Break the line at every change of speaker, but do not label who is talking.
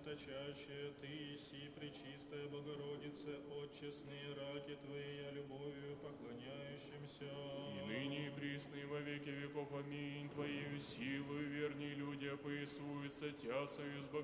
чисточащая Ты еси, пречистая Богородице, отчестные раки Твои, я любовью поклоняющимся.
И ныне и присно и во веки веков. Аминь. Твоею силою верные люди опоясуются, Тя союз